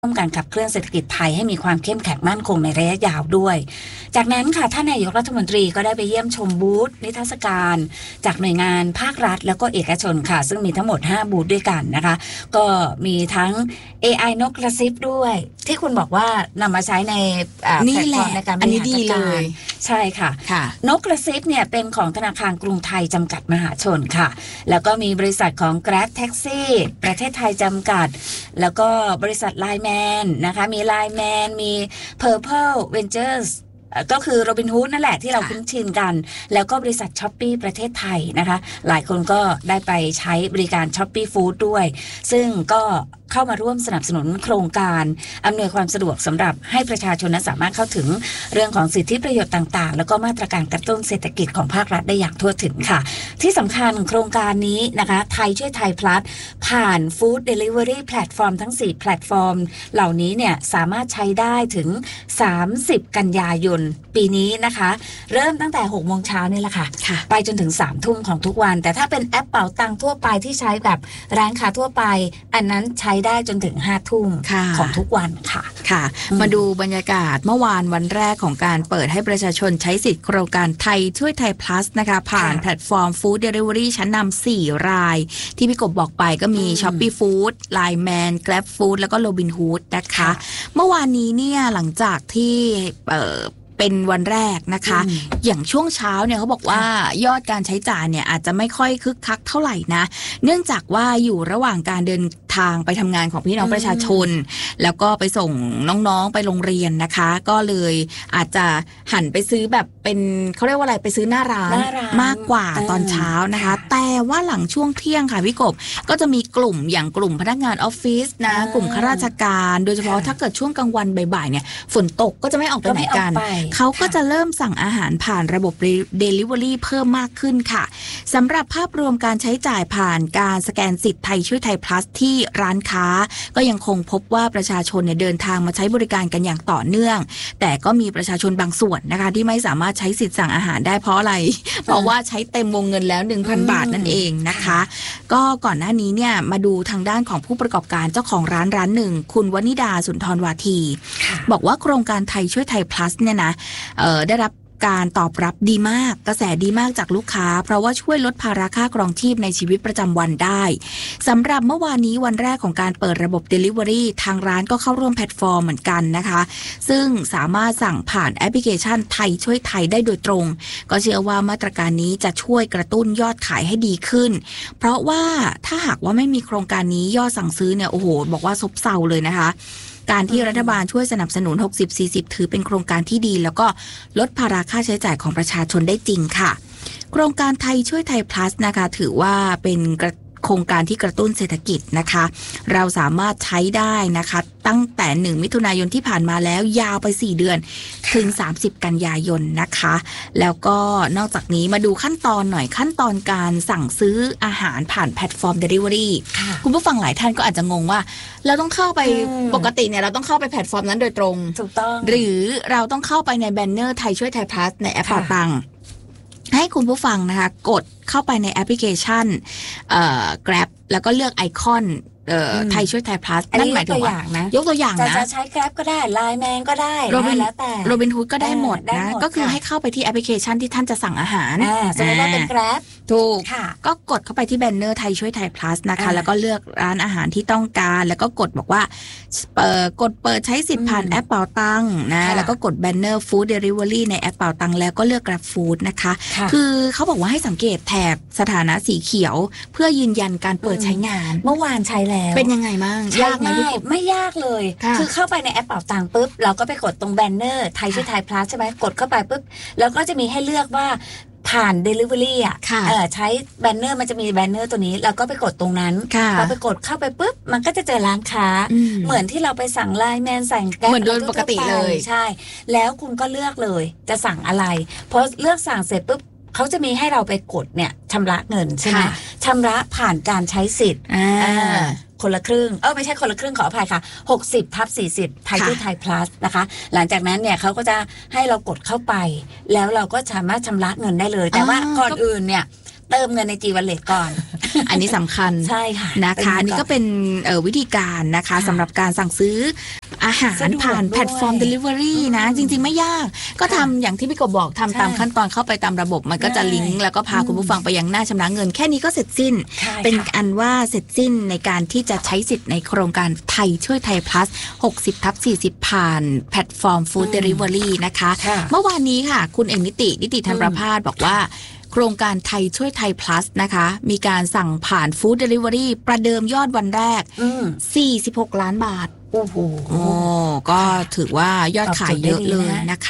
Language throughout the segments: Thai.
ร่วมกันขับเคลื่อนเศรษฐกิจไทยให้มีความเข้มแข็งมั่นคงในระยะยาวด้วยจากนั้นค่ะท่านนายกรัฐมนตรีก็ได้ไปเยี่ยมชมบูธนิทรรศการจากหน่วยงานภาครัฐแล้วก็เอกชนค่ะซึ่งมีทั้งหมด5บูธด้วยกันนะคะก็มีทั้ง AI นกกระซิบด้วยที่คุณบอกว่านำมาใช้ในแพลตฟอร์มในการบริหารจัดการใช่ค่ะนกกระซิบเนี่ยเป็นของธนาคารกรุงไทยจำกัดมหาชนค่ะแล้วก็มีบริษัทของ Grab Taxi ประเทศไทยจำกัดแล้วก็บริษัท Lineman นะคะมี Lineman มี Purple Venturesก็คือโรบินฮูดนั่นแหละที่เราคุ้นชินกันแล้วก็บริษัท Shopee ประเทศไทยนะคะหลายคนก็ได้ไปใช้บริการ Shopee Food ด้วยซึ่งก็เข้ามาร่วมสนับสนุนโครงการอำนวยความสะดวกสำหรับให้ประชาชนนั้นสามารถเข้าถึงเรื่องของสิทธิประโยชน์ต่างๆแล้วก็มาตรการกระตุ้นเศรษฐกิจของภาครัฐได้อย่างทั่วถึงค่ะที่สำคัญโครงการนี้นะคะไทยช่วยไทย plus ผ่าน Food Delivery แพลตฟอร์มทั้ง4แพลตฟอร์มเหล่านี้เนี่ยสามารถใช้ได้ถึง30กันยายนปีนี้นะคะเริ่มตั้งแต่6 โมงเช้านี่แหละค่ะไปจนถึง3 ทุ่มของทุกวันแต่ถ้าเป็นแอปเป๋าตังทั่วไปที่ใช้แบบร้านค้าทั่วไปอันนั้นใช้ได้จนถึง5 ทุ่มของทุกวันค่ะค่ะมาดูบรรยากาศเมื่อวานวันแรกของการเปิดให้ประชาชนใช้สิทธิโครงการไทยช่วยไทย plus นะคะผ่านแพลตฟอร์ม Food Delivery ชั้นนำ4รายที่พี่กบบอกไปก็มี Shopee Food Lineman Grab Food แล้วก็ Robinhood นะคะเมื่อวานนี้เนี่ยหลังจากที่เป็นวันแรกนะคะอย่างช่วงเช้าเนี่ยเขาบอกว่ายอดการใช้จ่ายเนี่ยอาจจะไม่ค่อยคึกคักเท่าไหร่นะเนื่องจากว่าอยู่ระหว่างการเดินทางไปทำงานของพี่น้องประชาชนแล้วก็ไปส่งน้องๆไปโรงเรียนนะคะก็เลยอาจจะหันไปซื้อแบบเป็นเขาเรียกว่าอะไรไปซื้อหน้าร้านมากกว่าตอนเช้านะคะแต่ว่าหลังช่วงเที่ยงค่ะพี่กบก็จะมีกลุ่มอย่างกลุ่มพนักงานออฟฟิศนะกลุ่มข้าราชการโดยเฉพาะถ้าเกิดช่วงกลางวันบ่ายๆเนี่ยฝนตกก็จะไม่ออกไปไหนกันเขาก็จะเริ่มสั่งอาหารผ่านระบบ Delivery เพิ่มมากขึ้นค่ะสำหรับภาพรวมการใช้จ่ายผ่านการสแกนสิทธิ์ไทยช่วยไทย plus ที่ร้านค้าก็ยังคงพบว่าประชาชนเนี่ยเดินทางมาใช้บริการกันอย่างต่อเนื่องแต่ก็มีประชาชนบางส่วนนะคะที่ไม่สามารถใช้สิทธิ์สั่งอาหารได้เพราะอะไรเพราะว่าใช้เต็มวงเงินแล้ว 1,000 บาทนั่นเองนะคะก็ก่อนหน้านี้เนี่ยมาดูทางด้านของผู้ประกอบการเจ้าของร้านหนึ่งคุณวนิดาสุนทรวาทีบอกว่าโครงการไทยช่วยไทย plus เนี่ยนะได้รับการตอบรับดีมากกระแสดีมากจากลูกค้าเพราะว่าช่วยลดภาระค่าครองชีพในชีวิตประจำวันได้สำหรับเมื่อวานนี้วันแรกของการเปิดระบบ Delivery ทางร้านก็เข้าร่วมแพลตฟอร์มเหมือนกันนะคะซึ่งสามารถสั่งผ่านแอปพลิเคชันไทยช่วยไทยได้โดยตรงก็เชื่อว่ามาตรการนี้จะช่วยกระตุ้นยอดขายให้ดีขึ้นเพราะว่าถ้าหากว่าไม่มีโครงการนี้ยอดสั่งซื้อเนี่ยโอ้โหบอกว่าซบเซาเลยนะคะการที่รัฐบาลช่วยสนับสนุน 60-40 ถือเป็นโครงการที่ดีแล้วก็ลดภาระค่าใช้จ่ายของประชาชนได้จริงค่ะโครงการไทยช่วยไทย plus นะคะถือว่าเป็นโครงการที่กระตุ้นเศรษฐกิจนะคะเราสามารถใช้ได้นะคะตั้งแต่1 มิถุนายนที่ผ่านมาแล้วยาวไป4 เดือนถึง30 กันยายนนะคะแล้วก็นอกจากนี้มาดูขั้นตอนหน่อยขั้นตอนการสั่งซื้ออาหารผ่านแพลตฟอร์ม Delivery คุณผู้ฟังหลายท่านก็อาจจะงงว่าเราต้องเข้าไปปกติเนี่ยเราต้องเข้าไปแพลตฟอร์มนั้นโดยตรงถูกต้องหรือเราต้องเข้าไปในแบนเนอร์ไทยช่วยไทย plus ในแอปเป๋าตังค์ให้คุณผู้ฟังนะคะกดเข้าไปในแอปพลิเคชันGrab แล้วก็เลือกไอคอนไทยช่วยไทย plus นั่นหมายถึงว่ายกตัวอย่างนะจะใช้ Grab ก็ได้ Lineman ก็ได้แล้วแต่ Robinhood ก็ได้หมดนะก็คือให้เข้าไปที่แอปพลิเคชันที่ท่านจะสั่งอาหารสมมติว่าเป็น Grab ถูกก็กดเข้าไปที่แบนเนอร์ไทยช่วยไทย plus นะคะแล้วก็เลือกร้านอาหารที่ต้องการแล้วก็กดบอกว่ากดเปิดใช้สิทธิ์ผ่านแอปเป๋าตังค์นะแล้วก็กดแบนเนอร์ Food Delivery ในแอปเป๋าตังค์แล้วก็เลือก Grab Food นะคะคือเขาบอกว่าให้สังเกตแถบสถานะสีเขียวเพื่อยืนยันการเปิดใช้งานเมื่อวานใช้แล้วเป็นยังไงบ้างยากไหมพี่กบไม่ยากเลยคือเข้าไปในแอปเป๋าตังค์ปุ๊บเราก็ไปกดตรงแบนเนอร์ไทยช่วยไทย plus ใช่ไหมกดเข้าไปปุ๊บแล้วก็จะมีให้เลือกว่าผ่าน Delivery อ่ะใช้แบนเนอร์มันจะมีแบนเนอร์ตัวนี้เราก็ไปกดตรงนั้นพอไปกดเข้าไปปุ๊บมันก็จะเจอร้านค้าเหมือนที่เราไปสั่งไลน์แมนสั่งแก๊ปเหมือนโดยปกติเลยใช่แล้วคุณก็เลือกเลยจะสั่งอะไรพอเลือกสั่งเสร็จปุ๊บเขาจะมีให้เราไปกดเนี่ยชำระเงินใช่ไหมชำระผ่านการใช้สิทธิ์คนละครึ่งไม่ใช่คนละครึ่งขออภัยค่ะ60/40ไทยช่วยไทย plus นะคะหลังจากนั้นเนี่ยเขาก็จะให้เรากดเข้าไปแล้วเราก็สามารถชำระเงินได้เลยแต่ว่าก่อนอื่นเนี่ยเติมเงินใน G Wallet ก่อนอันนี้สำคัญใช่ค่ะนะคะอันนี้ก็เป็นวิธีการนะคะสำหรับการสั่งซื้ออาหารผ่านแพลตฟอร์ม Delivery นะจริงๆไม่ยากก็ทำอย่างที่พี่กบบอกทำตามขั้นตอนเข้าไปตามระบบมันก็จะลิงก์แล้วก็พาคุณผู้ฟังไปยังหน้าชำระเงินแค่นี้ก็เสร็จสิ้นเป็นอันว่าเสร็จสิ้นในการที่จะใช้สิทธิ์ในโครงการไทยช่วยไทย plus 60/40 ผ่านแพลตฟอร์ม Food Delivery นะคะเมื่อวานนี้ค่ะคุณเอกนิติธรรมประภาสบอกว่าโครงการไทยช่วยไทย plus นะคะมีการสั่งผ่าน Food Delivery ประเดิมยอดวันแรก46 ล้านบาทโอ้โหก็ถือว่ายอดขายเยอะเลยนะคะ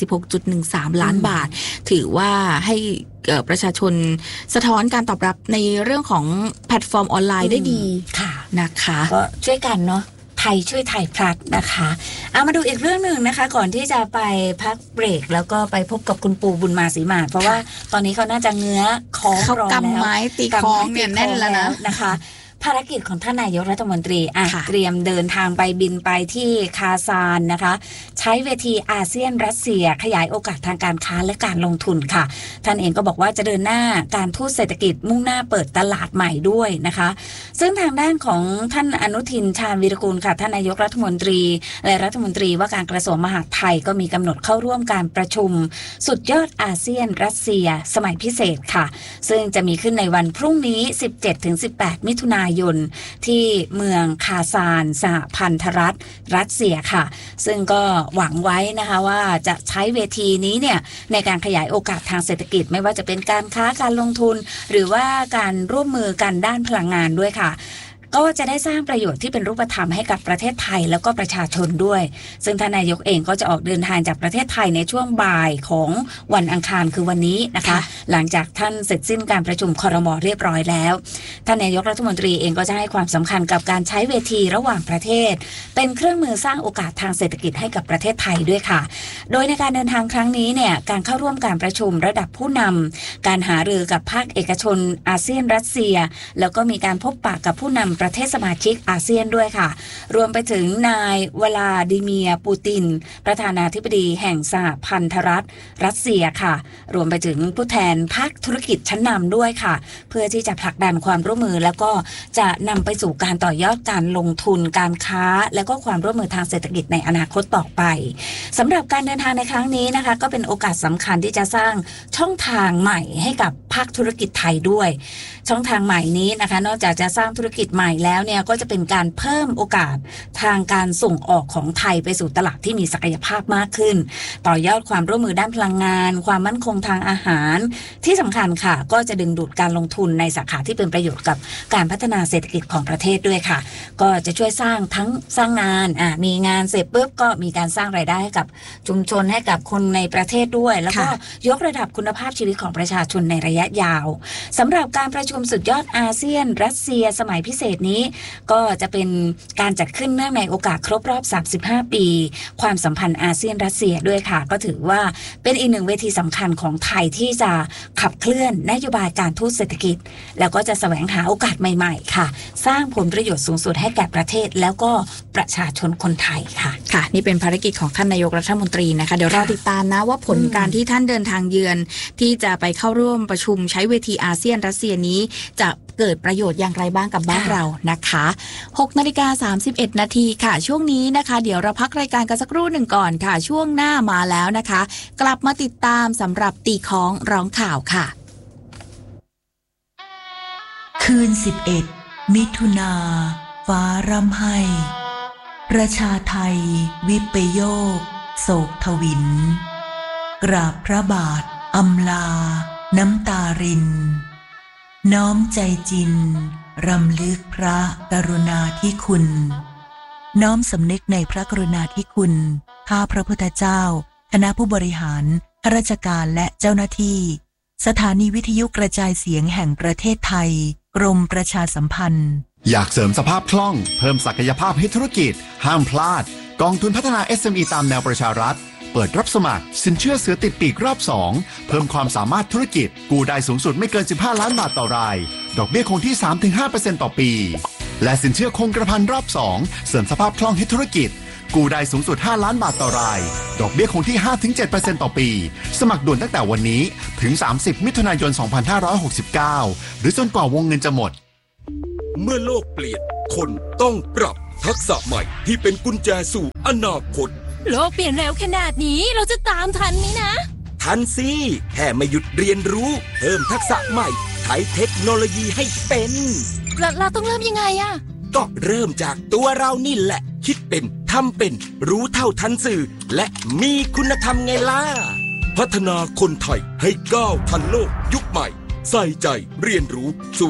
46.13 ล้านบาทถือว่าให้ประชาชนสะท้อนการตอบรับในเรื่องของแพลตฟอร์มออนไลน์ได้ดีนะคะก็ช่วยกันเนาะไทยช่วยไทยพลัดนะคะเอามาดูอีกเรื่องหนึ่งนะคะก่อนที่จะไปพักเบรกแล้วก็ไปพบกับคุณปู่บุญมาศรีมาศเพราะว่าตอนนี้เขาน่าจะเงื้อคล้องรอแล้วกำไม้ตีคล้องเนี่ยแน่นแล้วนะคะภารกิจของท่านนายกรัฐมนตรีเตรียมเดินทางไปบินไปที่คาซานนะคะใช้เวทีอาเซียนรัสเซียขยายโอกาสทางการค้าและการลงทุนค่ะท่านเองก็บอกว่าจะเดินหน้าการทูตเศรษฐกิจมุ่งหน้าเปิดตลาดใหม่ด้วยนะคะซึ่งทางด้านของท่านอนุทินชาญวีรกูลค่ะท่านนายกรัฐมนตรีและรัฐมนตรีว่าการกระทรวงมหาดไทยก็มีกำหนดเข้าร่วมการประชุมสุดยอดอาเซียนรัสเซียสมัยพิเศษค่ะซึ่งจะมีขึ้นในวันพรุ่งนี้ 17-18 มิถุนายนที่เมืองคาซานสหพันธรัฐรัสเซียค่ะซึ่งก็หวังไว้นะคะว่าจะใช้เวทีนี้เนี่ยในการขยายโอกาสทางเศรษฐกิจไม่ว่าจะเป็นการค้าการลงทุนหรือว่าการร่วมมือกันด้านพลังงานด้วยค่ะก็จะได้สร้างประโยชน์ที่เป็นรูปธรรมให้กับประเทศไทยแล้วก็ประชาชนด้วยซึ่งท่านนายกเองก็จะออกเดินทางจากประเทศไทยในช่วงบ่ายของวันอังคารคือวันนี้นะคะหลังจากท่านเสร็จสิ้นการประชุมครม.เรียบร้อยแล้วท่านนายกรัฐมนตรีเองก็จะให้ความสำคัญกับการใช้เวทีระหว่างประเทศเป็นเครื่องมือสร้างโอกาสทางเศรษฐกิจให้กับประเทศไทยด้วยค่ะโดยในการเดินทางครั้งนี้เนี่ยการเข้าร่วมการประชุมระดับผู้นำการหารือกับภาคเอกชนอาเซียนรัสเซียแล้วก็มีการพบปะกับผู้นำประเทศสมาชิกอาเซียนด้วยค่ะรวมไปถึงนายวลาดิเมียร์ปูตินประธานาธิบดีแห่งสหพันธรัฐรัสเซียค่ะรวมไปถึงผู้แทนภาคธุรกิจชั้นนำด้วยค่ะเพื่อที่จะผลักดันความร่วมมือแล้วก็จะนำไปสู่การต่อยอดการลงทุนการค้าและก็ความร่วมมือทางเศรษฐกิจในอนาคตต่อไปสำหรับการเดินทางในครั้งนี้นะคะก็เป็นโอกาสสำคัญที่จะสร้างช่องทางใหม่ให้กับภาคธุรกิจไทยด้วยช่องทางใหม่นี้นะคะนอกจากจะสร้างธุรกิจใหม่แล้วเนี่ยก็จะเป็นการเพิ่มโอกาสทางการส่งออกของไทยไปสู่ตลาดที่มีศักยภาพมากขึ้นต่อยอดความร่วมมือด้านพลังงานความมั่นคงทางอาหารที่สำคัญค่ะก็จะดึงดูดการลงทุนในสาขาที่เป็นประโยชน์กับการพัฒนาเศรษฐกิจของประเทศด้วยค่ะก็จะช่วยสร้างงานมีงานเสร็จปุ๊บก็มีการสร้างรายได้ให้กับชุมชนให้กับคนในประเทศด้วยแล้วก็ยกระดับคุณภาพชีวิตของประชาชนในระยะยาวสำหรับการประชุมสุดยอดอาเซียนรัสเซียสมัยพิเศษนี้ก็จะเป็นการจัดขึ้นเนื่องในโอกาสครบรอบ35ปีความสัมพันธ์อาเซียนรัสเซียด้วยค่ะก็ถือว่าเป็นอีกหนึ่งเวทีสำคัญของไทยที่จะขับเคลื่อนนโยบายการทูตเศรษฐกิจแล้วก็จะแสวงหาโอกาสใหม่ๆค่ะสร้างผลประโยชน์สูงสุดให้แก่ประเทศแล้วก็ประชาชนคนไทยค่ะค่ะนี่เป็นภารกิจของท่านนายกรัฐมนตรีนะคะเดี๋ยวรอติดตามนะว่าผลการที่ท่านเดินทางเยือนที่จะไปเข้าร่วมประชุมใช้เวทีอาเซียนรัสเซียนี้จะเกิดประโยชน์อย่างไรบ้างกับบ้านเรานะคะ6:31 นาทีค่ะช่วงนี้นะคะเดี๋ยวเราพักรายการกันสักครู่หนึ่งก่อนค่ะช่วงหน้ามาแล้วนะคะกลับมาติดตามสำหรับตีค้องร้องข่าวค่ะคืน11มิถุนาฟ้าร่ำไห้ประชาไทยวิปโยคโศกทวินกราบพระบาทอำลาน้ำตารินน้อมใจจินรำลึกพระกรุณาธิคุณน้อมสำนึกในพระกรุณาธิคุณข้าพระพุทธเจ้าคณะผู้บริหารข้าราชการและเจ้าหน้าที่สถานีวิทยุกระจายเสียงแห่งประเทศไทยกรมประชาสัมพันธ์อยากเสริมสภาพคล่องเพิ่มศักยภาพให้ธุรกิจห้ามพลาดกองทุนพัฒนา SME ตามแนวประชารัฐเปิดรับสมัครสินเชื่อเสือติดปีกรอบ2เพิ่มความสามารถธุรกิจกู้ได้สูงสุดไม่เกิน15ล้านบาทต่อรายดอกเบี้ยคงที่ 3-5% ต่อปีและสินเชื่อคงกระพันรอบ2เสริมสภาพคล่องให้ธุรกิจกู้ได้สูงสุด5 ล้านบาทต่อรายดอกเบี้ยคงที่ 5-7% ต่อปีสมัครด่วนตั้งแต่วันนี้ถึง30 มิถุนายน 2569หรือจนกว่าวงเงินจะหมดเมื่อโลกเปลี่ยนคนต้องปรับทักษะใหม่ที่เป็นกุญแจสู่อนาคตโลกเปลี่ยนเร็วขนาดนี้เราจะตามทันไหมนะทันสิแค่ไม่หยุดเรียนรู้เพิ่มทักษะใหม่ใช้เทคโนโลยีให้เป็นเราต้องเริ่มยังไงอะก็เริ่มจากตัวเรานี่แหละคิดเป็นทำเป็นรู้เท่าทันสื่อและมีคุณธรรมไงล่ะพัฒนาคนไทยให้ก้าวทันโลกยุคใหม่ใส่ใจเรียนรู้สู่